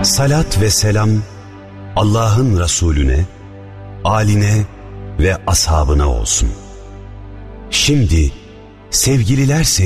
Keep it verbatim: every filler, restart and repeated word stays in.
Salat ve selam Allah'ın Resulüne, âline ve ashabına olsun. Şimdi sevgililer sevgililer